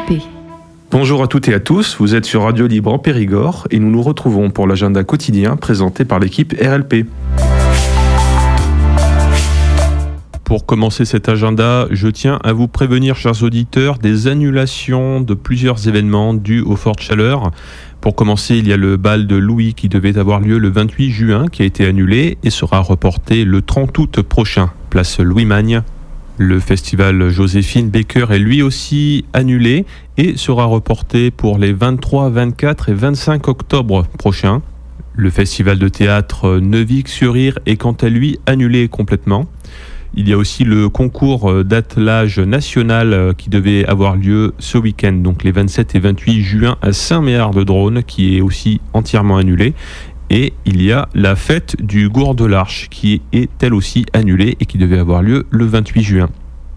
RLP. Bonjour à toutes et à tous, vous êtes sur Radio Libre en Périgord et nous nous retrouvons pour l'agenda quotidien présenté par l'équipe RLP. Pour commencer cet agenda, je tiens à vous prévenir, chers auditeurs, des annulations de plusieurs événements dus aux fortes chaleurs. Pour commencer, il y a le bal de Louis qui devait avoir lieu le 28 juin qui a été annulé et sera reporté le 30 août prochain, place Louis-Magne. Le festival Joséphine Baker est lui aussi annulé et sera reporté pour les 23, 24 et 25 octobre prochains. Le festival de théâtre Neuvic-sur-Yre est quant à lui annulé complètement. Il y a aussi le concours d'attelage national qui devait avoir lieu ce week-end, donc les 27 et 28 juin à Saint-Méard-de-Drône, qui est aussi entièrement annulé. Et il y a la fête du Gour de l'Arche qui est elle aussi annulée et qui devait avoir lieu le 28 juin.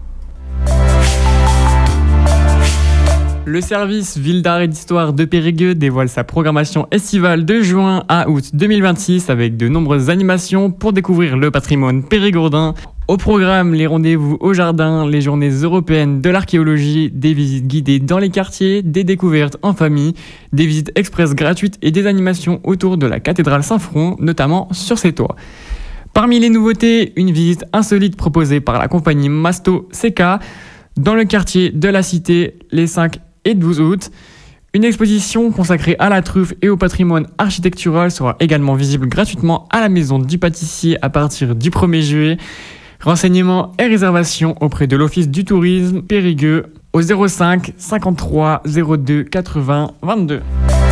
Le service Ville d'art et d'histoire de Périgueux dévoile sa programmation estivale de juin à août 2026 avec de nombreuses animations pour découvrir le patrimoine périgourdin. Au programme, les rendez-vous au jardin, les journées européennes de l'archéologie, des visites guidées dans les quartiers, des découvertes en famille, des visites express gratuites et des animations autour de la cathédrale Saint-Front, notamment sur ses toits. Parmi les nouveautés, une visite insolite proposée par la compagnie Masto CK dans le quartier de la Cité les 5 et 12 août. Une exposition consacrée à la truffe et au patrimoine architectural sera également visible gratuitement à la maison du pâtissier à partir du 1er juillet. Renseignements et réservations auprès de l'Office du tourisme Périgueux au 05 53 02 80 22.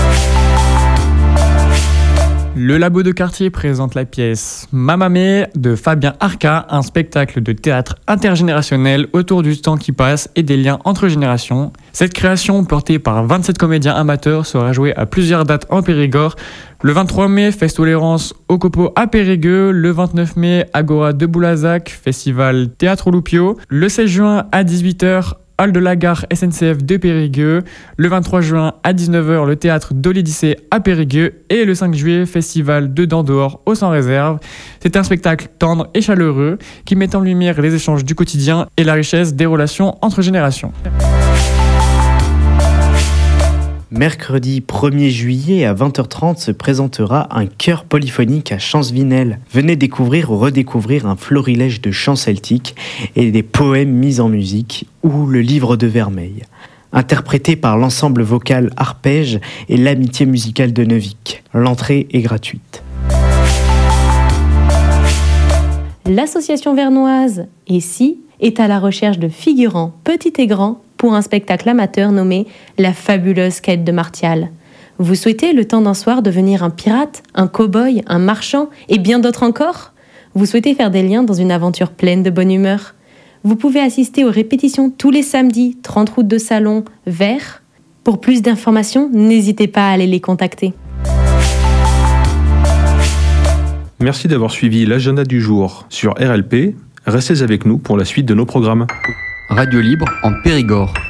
Le Labo de quartier présente la pièce Mamamé de Fabien Arca, un spectacle de théâtre intergénérationnel autour du temps qui passe et des liens entre générations. Cette création, portée par 27 comédiens amateurs, sera jouée à plusieurs dates en Périgord. Le 23 mai, Fest Tolérance au Copo à Périgueux. Le 29 mai, Agora de Boulazac, Festival Théâtre Loupio. Le 16 juin à 18h, Hall de la gare SNCF de Périgueux. Le 23 juin à 19h, le théâtre de l'Odyssée à Périgueux. Et le 5 juillet, festival de Dents dehors au Sans Réserve. C'est un spectacle tendre et chaleureux qui met en lumière les échanges du quotidien et la richesse des relations entre générations. Mercredi 1er juillet à 20h30 se présentera un chœur polyphonique à Champsvinel. Venez découvrir ou redécouvrir un florilège de chants celtiques et des poèmes mis en musique ou le livre de Vermeil. Interprété par l'ensemble vocal Arpège et l'Amitié musicale de Neuvic. L'entrée est gratuite. L'association vernoise Et si est à la recherche de figurants petits et grands pour un spectacle amateur nommé La fabuleuse quête de Martial. Vous souhaitez le temps d'un soir devenir un pirate, un cow-boy, un marchand et bien d'autres encore ? Vous souhaitez faire des liens dans une aventure pleine de bonne humeur ? Vous pouvez assister aux répétitions tous les samedis, 30 routes de Salon, Vert. Pour plus d'informations, n'hésitez pas à aller les contacter. Merci d'avoir suivi l'agenda du jour sur RLP. Restez avec nous pour la suite de nos programmes. Radio Libre en Périgord.